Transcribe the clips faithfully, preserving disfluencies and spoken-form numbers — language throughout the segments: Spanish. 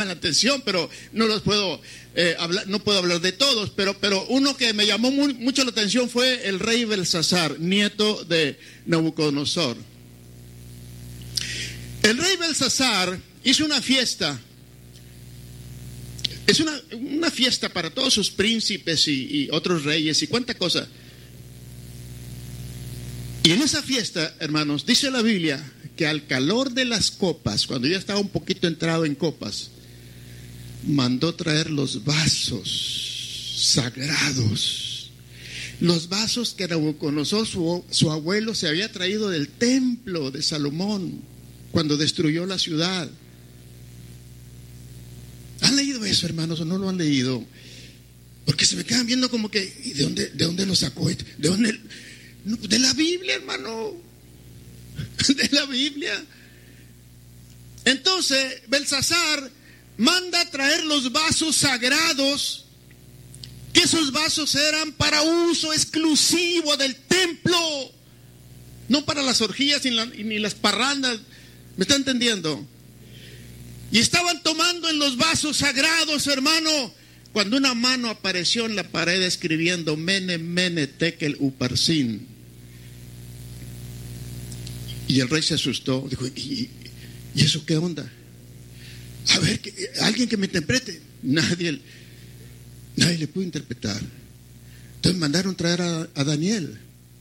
llaman la atención, pero no los puedo eh, hablar, no puedo hablar de todos, pero, pero uno que me llamó muy, mucho la atención fue el rey Belsasar, nieto de Nabucodonosor. El rey Belsasar hizo una fiesta. Es una, una fiesta para todos sus príncipes y, y otros reyes y cuánta cosa. Y en esa fiesta, hermanos, dice la Biblia que al calor de las copas, cuando ya estaba un poquito entrado en copas, mandó traer los vasos sagrados. Los vasos que Nabucodonosor, su, su abuelo, se había traído del templo de Salomón cuando destruyó la ciudad. ¿Han leído eso, hermanos, o no lo han leído? Porque se me quedan viendo como que, ¿y de dónde, de dónde lo sacó? ¿De dónde? No, de la Biblia, hermano. De la Biblia. Entonces, Belsasar manda a traer los vasos sagrados, que esos vasos eran para uso exclusivo del templo, no para las orgías ni, la, ni las parrandas. ¿Me está entendiendo? Y estaban tomando en los vasos sagrados, hermano, cuando una mano apareció en la pared escribiendo Mene, Mene, Tekel, Uparsin. Y el rey se asustó, dijo, ¿y, y eso qué onda? A ver, que, alguien que me interprete. Nadie, nadie le pudo interpretar. Entonces mandaron traer a, a Daniel.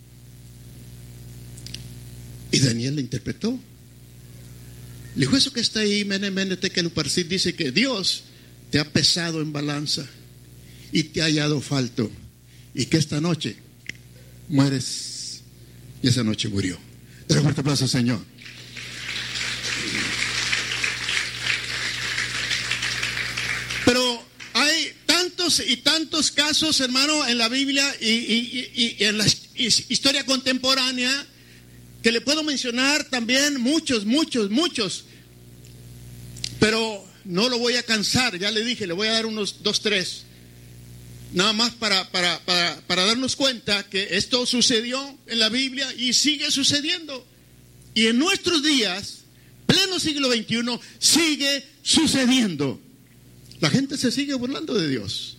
Y Daniel le interpretó. Le dijo, eso que está ahí, Mene, Mene, Tekel, Uparsin, dice que Dios te ha pesado en balanza y te ha hallado falto. Y que esta noche mueres. Y esa noche murió. Dale un fuerte aplauso, Señor. Pero hay tantos y tantos casos, hermano, en la Biblia y, y, y, y en la historia contemporánea, que le puedo mencionar también muchos, muchos, muchos. Pero no lo voy a cansar, ya le dije, le voy a dar unos dos, tres. Nada más para, para, para, para darnos cuenta que esto sucedió en la Biblia y sigue sucediendo. Y en nuestros días, pleno siglo veintiuno, sigue sucediendo. La gente se sigue burlando de Dios.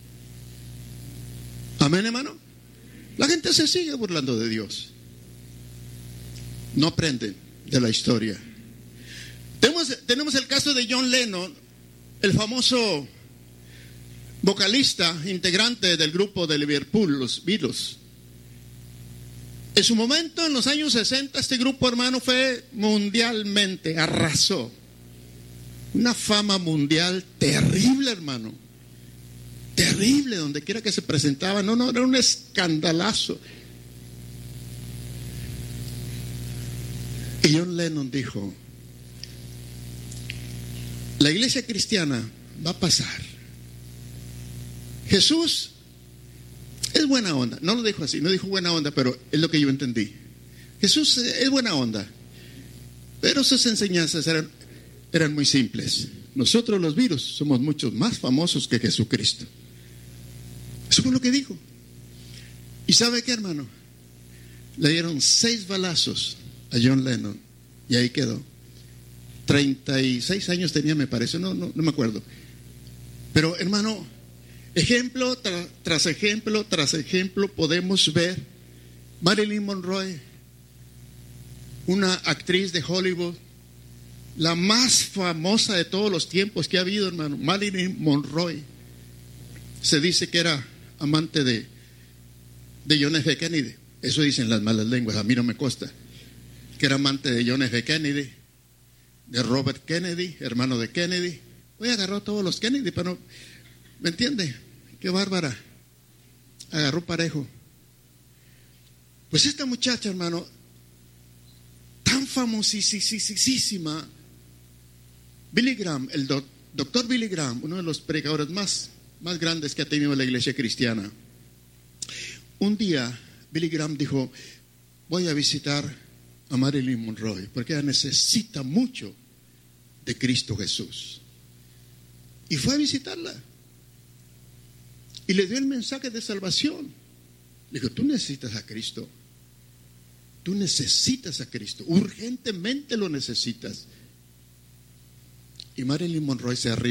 Amén, hermano. La gente se sigue burlando de Dios. No aprenden de la historia. Tenemos, tenemos el caso de John Lennon, el famoso vocalista, integrante del grupo de Liverpool, los Beatles. En su momento, en los años sesenta, este grupo, hermano, fue mundialmente, arrasó. Una fama mundial terrible, hermano. Terrible, donde quiera que se presentaba. No, no, era un escandalazo. Y John Lennon dijo, la iglesia cristiana va a pasar. Jesús es buena onda. No lo dijo así, no dijo buena onda, pero es lo que yo entendí. Jesús es buena onda, pero sus enseñanzas eran, eran muy simples. Nosotros los virus somos muchos más famosos que Jesucristo. Eso fue lo que dijo. ¿Y sabe qué, hermano? Le dieron seis balazos a John Lennon y ahí quedó. treinta y seis años tenía, me parece, no, no, no me acuerdo. Pero, hermano, ejemplo tra, tras ejemplo tras ejemplo podemos ver Marilyn Monroe, una actriz de Hollywood, la más famosa de todos los tiempos que ha habido, hermano. Marilyn Monroe se dice que era amante de, de John F. Kennedy. Eso dicen las malas lenguas, a mí no me consta. Que era amante de John F. Kennedy, de Robert Kennedy, hermano de Kennedy. Hoy agarró a todos los Kennedy, pero ¿me entiende? Qué bárbara. Agarró parejo. Pues esta muchacha, hermano, tan famosísima, Billy Graham, el do, doctor Billy Graham, uno de los predicadores más, más grandes que ha tenido la iglesia cristiana. Un día, Billy Graham dijo, voy a visitar a Marilyn Monroe, porque ella necesita mucho de Cristo Jesús. Y fue a visitarla. Y le dio el mensaje de salvación. Le dijo, tú necesitas a Cristo. Tú necesitas a Cristo. Urgentemente lo necesitas. Y Marilyn Monroe se arriba.